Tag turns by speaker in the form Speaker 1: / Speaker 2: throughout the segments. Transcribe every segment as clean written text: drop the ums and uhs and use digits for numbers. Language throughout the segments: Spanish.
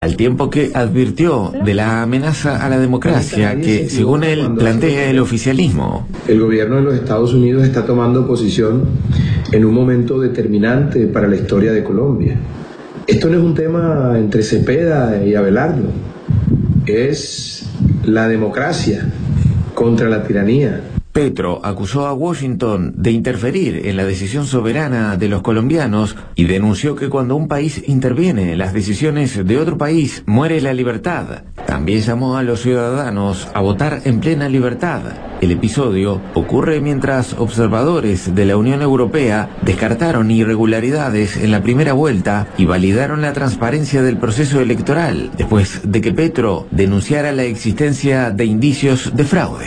Speaker 1: al tiempo que advirtió de la amenaza a la democracia que, según él, plantea el oficialismo.
Speaker 2: El gobierno de los Estados Unidos está tomando posición en un momento determinante para la historia de Colombia. Esto no es un tema entre Cepeda y Abelardo, es la democracia contra la tiranía.
Speaker 1: Petro acusó a Washington de interferir en la decisión soberana de los colombianos y denunció que cuando un país interviene en las decisiones de otro país, muere la libertad. También llamó a los ciudadanos a votar en plena libertad. El episodio ocurre mientras observadores de la Unión Europea descartaron irregularidades en la primera vuelta y validaron la transparencia del proceso electoral, después de que Petro denunciara la existencia de indicios de fraude.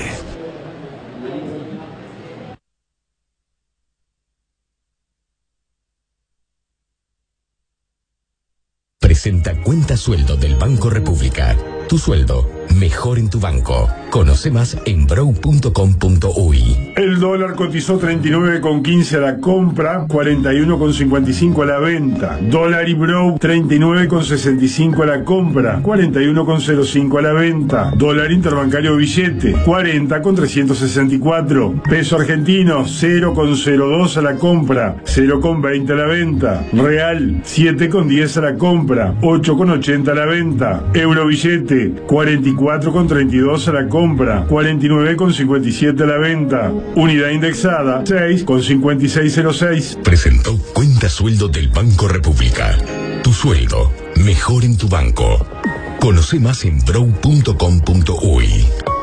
Speaker 3: Presenta Cuenta Sueldo del Banco República. Tu sueldo, mejor en tu banco. Conoce más en brow.com.uy.
Speaker 4: El dólar cotizó 39,15 a la compra, 41,55 a la venta. Dólar y Brow 39,65 a la compra, 41,05 a la venta. Dólar interbancario billete 40,364. Peso argentino 0,02 a la compra, 0,20 a la venta. Real 7,10 a la compra, 8,80 a la venta. Euro billete 44,32 a la compra, 49,57 a la venta. Unidad indexada 6,5606.
Speaker 3: Presentó Cuenta Sueldo del Banco República. Tu sueldo, mejor en tu banco. Conoce más en brow.com.uy.